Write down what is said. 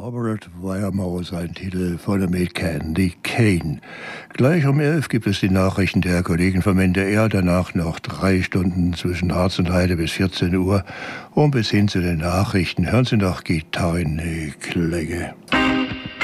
Robert Weiermauer, sein Titel vorne mit Candy Kane. Gleich um 11 gibt es die Nachrichten der Kollegen vom NDR, danach noch 3 Stunden zwischen Harz und Heide bis 14 Uhr und bis hin zu den Nachrichten hören Sie noch Gitarrenklänge.